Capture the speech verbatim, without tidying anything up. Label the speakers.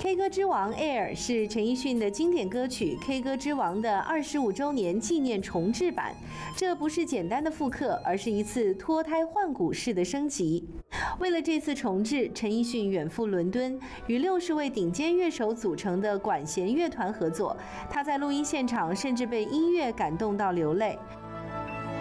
Speaker 1: K 歌之王 Air 是陈奕迅的经典歌曲《K 歌之王》的二十五周年纪念重制版。这不是简单的复刻，而是一次脱胎换骨式的升级。为了这次重制，陈奕迅远赴伦敦，与六十位顶尖乐手组成的管弦乐团合作。他在录音现场甚至被音乐感动到流泪。